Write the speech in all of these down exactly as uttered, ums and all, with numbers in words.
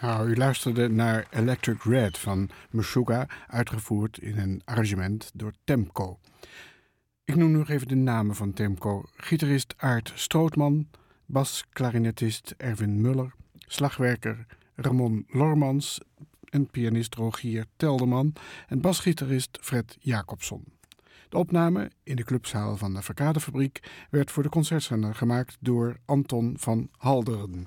Nou, u luisterde naar Electric Red van Meshuggah, uitgevoerd in een arrangement door Temco. Ik noem nog even de namen van Temco. Gitarist Aart Strootman, bas-klarinetist Erwin Muller, slagwerker Ramon Lormans en pianist Rogier Telderman en basgitarist Fred Jacobson. De opname in de clubzaal van de Verkadefabriek werd voor de concertzender gemaakt door Anton van Halderen.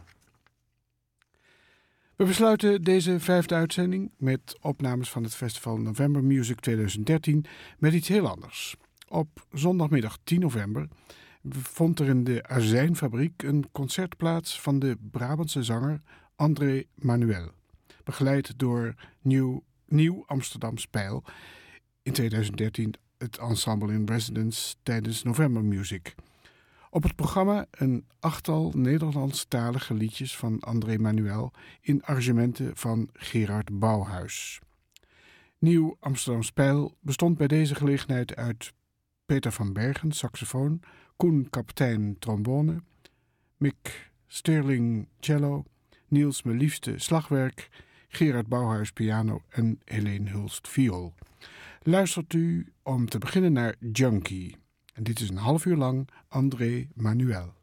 We besluiten deze vijfde uitzending met opnames van het festival November Music twintig dertien met iets heel anders. Op zondagmiddag tien november vond er in de Azijnfabriek een concert plaats van de Brabantse zanger André Manuel, begeleid door Nieuw, Nieuw Amsterdam Spijl, in twintig dertien het ensemble in residence tijdens November Music. Op het programma een achttal Nederlandstalige liedjes van André Manuel in arrangementen van Gerard Bouwhuis. Nieuw Amsterdam Spijl bestond bij deze gelegenheid uit Peter van Bergen, saxofoon, Koen Kaptein, trombone, Mick Sterling, cello, Niels Meliefste, slagwerk, Gerard Bouwhuis, piano en Helene Hulst, viool. Luistert u om te beginnen naar Junkie. En dit is een half uur lang André Manuel.